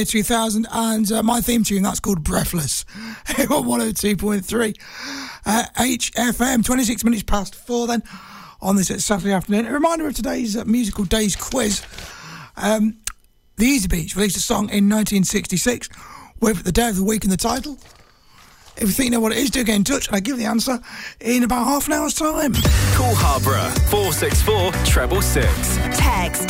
2000 and my theme tune, that's called Breathless. On 102.3 HFM, 26 minutes past 4 then on this Saturday afternoon. A reminder of today's Musical Days quiz. The Easy Beats released a song in 1966 with the day of the week in the title. If you think you know what it is, do get in touch and I'll give you the answer in about half an hour's time. Call Harborough 464 666. Text